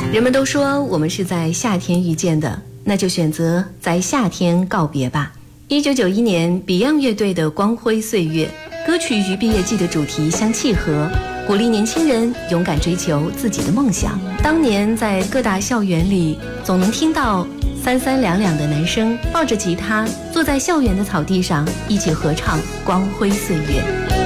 人们都说我们是在夏天遇见的，那就选择在夏天告别吧。1991年 Beyond 乐队的《光辉岁月》歌曲与毕业季的主题相契合，鼓励年轻人勇敢追求自己的梦想。当年在各大校园里，总能听到三三两两的男生抱着吉他，坐在校园的草地上，一起合唱《光辉岁月》。